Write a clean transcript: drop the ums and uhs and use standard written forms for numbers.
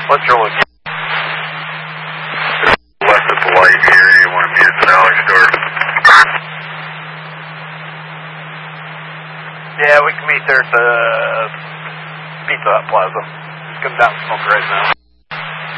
What's your location? Left at the light here. You want to meet at the Alex store? Yeah, we can meet there at the Pizza Hut Plaza. Just come down and smoke right now.